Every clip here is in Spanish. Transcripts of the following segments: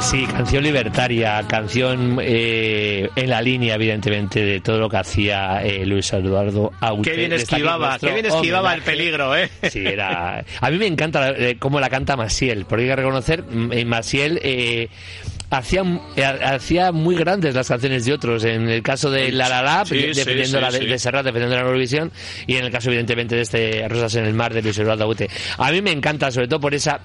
Sí, canción libertaria, canción en la línea, evidentemente, de todo lo que hacía Luis Eduardo Aute. Qué bien esquivaba el peligro, ¿eh? Sí, era... A mí me encanta cómo la canta Maciel, porque hay que reconocer, Maciel hacía muy grandes las canciones de otros. En el caso de La La La, defendiendo de Serrat, defendiendo la Eurovisión, y en el caso, evidentemente, de este Rosas en el mar de Luis Eduardo Aute. A mí me encanta, sobre todo por esa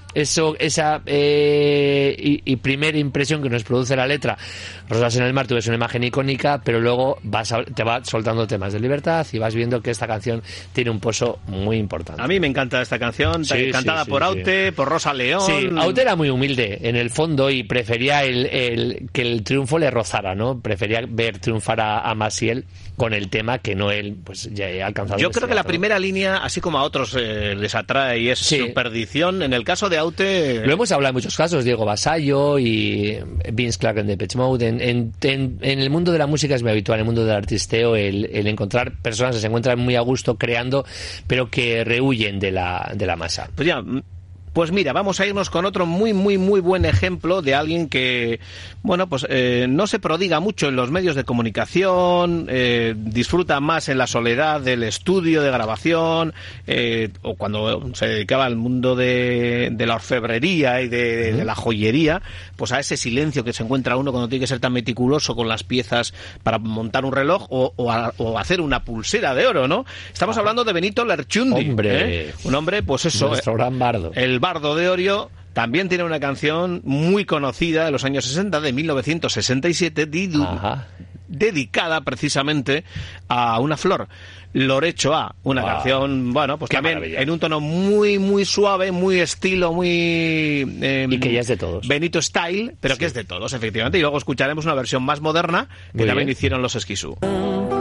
primera impresión que nos produce la letra. Rosas en el mar, tú ves una imagen icónica, pero luego te va soltando temas de libertad y vas viendo que esta canción tiene un pozo muy importante. A mí me encanta esta canción, cantada por Aute, por Rosa León. Sí, Aute era muy humilde en el fondo y prefería que el triunfo le rozara, ¿no? Prefería ver triunfar a Maciel con el tema que no él, pues ya he alcanzado. Yo creo que la primera línea, así como a otros les atrae y es su perdición, en el caso de Aute... Lo hemos hablado en muchos casos, Diego Basallo y Vince Clarke en Depeche Mode. En el mundo de la música es muy habitual, en el mundo del artisteo, el encontrar personas que se encuentran muy a gusto creando, pero que rehuyen de la masa. Pues ya... Pues mira, vamos a irnos con otro muy buen ejemplo de alguien que, bueno, pues no se prodiga mucho en los medios de comunicación, disfruta más en la soledad del estudio de grabación, o cuando se dedicaba al mundo de la orfebrería y de la joyería, pues a ese silencio que se encuentra uno cuando tiene que ser tan meticuloso con las piezas para montar un reloj o hacer una pulsera de oro, ¿no? Estamos hablando de Benito Lerchundi. Hombre, un hombre, pues eso, nuestro gran bardo. El bardo de Orio también tiene una canción muy conocida de los años 60, de 1967, dedicada precisamente a una flor. Lorechoa, una canción, bueno, pues también maravilla. En un tono muy suave, muy estilo, muy... y que ya es de todos. Benito Style, pero que es de todos, efectivamente. Y luego escucharemos una versión más moderna que también hicieron los Esquisú.